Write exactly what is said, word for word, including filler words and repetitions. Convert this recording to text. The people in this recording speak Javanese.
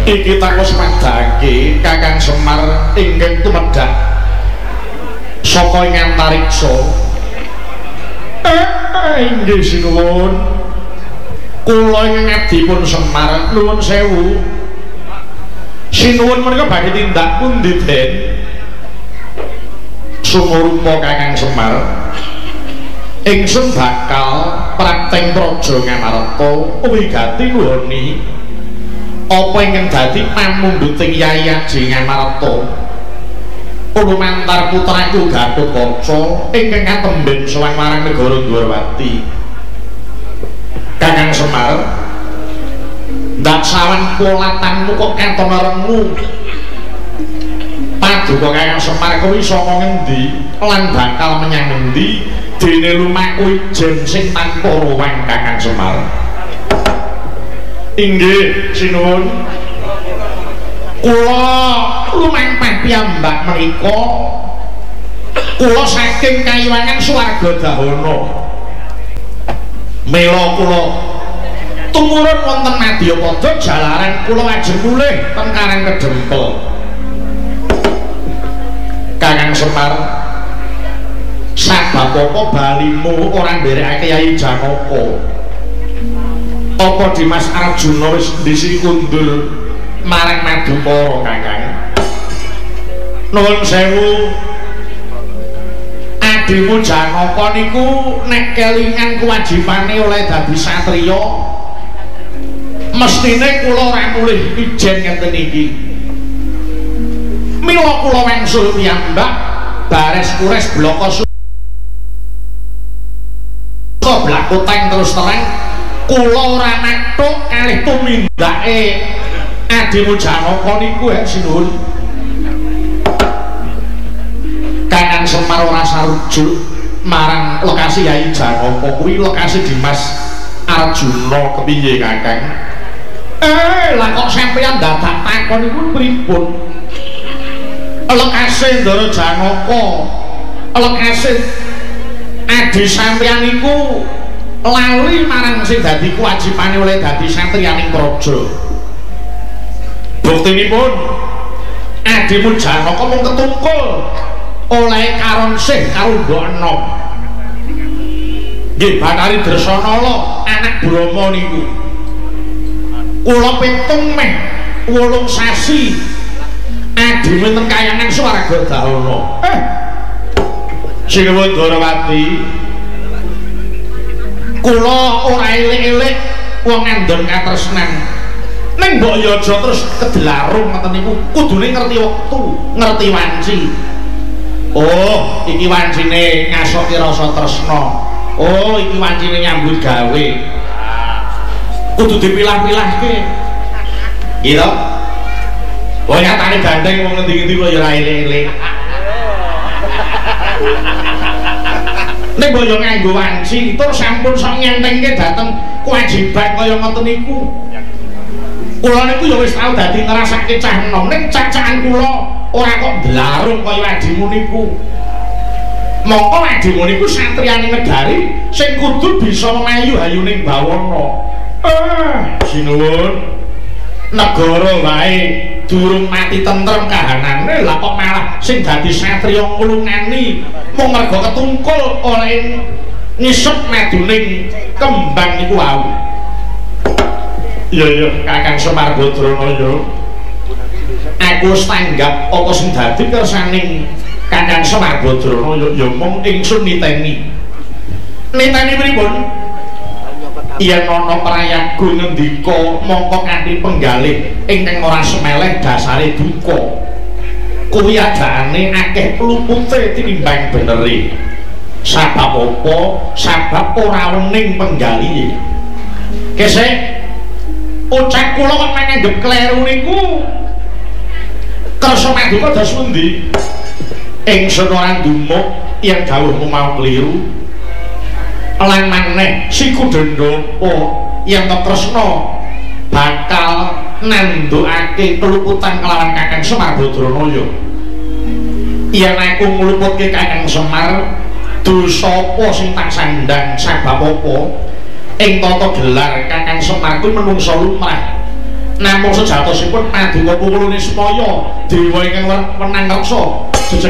Iki tak wis padhake Kakang Semar ingkang tumedhak saka ing antariksa. Eh, inggih sinuwun. Kula ing ngabdipun Semar nuwun sewu. Sinuwun menika badhe tindak pundi Den? Sumurupa Kakang Semar ingsun bakal prakteng praja Ngamarta wigati nuhoni apa ingkang dadi pamundhuting Yai Aji Ngamarta lumantar putraku Gatotkaca ingkang katemben sowan marang negara Dwarawati. Kakang Semar, ndak sawan polatanmu kok katon remu. Paduka Kakang Semar kuwi saka ngendi lan bakal menyang ngendi dene lumaku ijen sing tanpa ruwang Kakang Semar. Inggih sinuwun. Kula lumampah piyambak menika kula saking kayuwangan Swarga Dahana. Mila kula tumurun wonten Madyapada jalaran kula ajeng mulih ten Karang Kedempel. Kakang Semar, sabab apa balimu ora nderekake Yai Janaka? Apa Dimas Arjuna wis ndisi kundur marang Madukara Kakang? Nuwun sewu, adimu Janaka niku nek kelingan kewajibane oleh dadi satriya mestine kula ora mulih ijen ngenten iki. Mila kula wangsul piyambak bares kures bloko suka blakuteng terus terang kula ora mathuk kalih tumindake adimu Janaka niku ya sinuwun. Kakang Semar ora sarujuk marang lokasi Yai Janaka kuwi lokasi Dimas Arjuna kepiye Kakang? Eh, lah kok sampeyan dadak takon iku pripun? Lokasi Ndara Janaka, lokasi adi sampeyan iku lali marang sing dadi kewajibane oleh dadi satriyaning praja. Buktinipun adimu Janaka mung ketungkul oleh karon sih karo Mbok Enom. Nggih Bathari Dresanala anak Brama niku. Kula pitung meh wolung sasi adimu ten kayangan Swarga Dahana. Eh, sinuwun Dwarawati, kula ora elik-elik wong ngandhon katresnan. Ning mbok ya aja terus kedelarung ngoten niku, kudune ngerti wektu, ngerti wanci. Oh, iki wancine ngasoki rasa tresna. Oh, iki wancine nyambut gawe. Kudu dipilah-pilahke. Gitu. Oh, nyatane gandeng wong ngendi-endi kok ya ora elik-elik. Nek boyo nganggo wanci tur sampun sok nyentengke dhateng kewajiban kaya ngoten niku. Kula niku ya wis tau dadi ngrasake cah enom, ning cacakan kula ora kok ndlarung kaya adimu niku. Mongko adimu niku satriyane negari sing kudu bisa memayu hayuning bawana. Eh, sinuwun. Negara wae durung mati tentrem kahanane, lah kok malah sing dadi satriya nglungani mung mergo ketungkul oleh ngisep meduning kembang niku wau. Iya iya Kakang Semar Badranaya, aku wis tanggap apa sing dadi kersaning Kakang Semar Badranaya ya mung ingsun niteni. Niteni pripun? Yen ana prayaga ngendika mongko kanthi penggalih ingkang ora semeleh dasare duka. Kuwi adane akeh lupute tinimbang benere. Sabab apa? Sabab ora wening penggalih. Kesek ucap kula kok manganggep kleru niku kersa maduka dos pundi? Ingsun ora ndumuk yen dawuhmu mau kliru. Lan maneh siku Dendapa yen tresna bakal nandukake keluputan kelawan Kakang Semar Badranaya. Yen aku ngluputke Kakang Semar, dosa apa sing tak sandang sabab apa? Ing tata gelar Kakang Semar kuwi menungsa lumrah namung sejatosipun paduka pukulune supaya dewa ingkang wenang reksa